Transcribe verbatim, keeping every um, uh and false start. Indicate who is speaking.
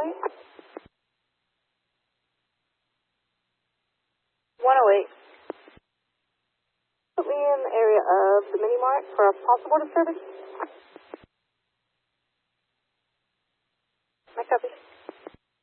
Speaker 1: eight. one oh eight. Put me in the area of the mini mart for a possible border service. My copy.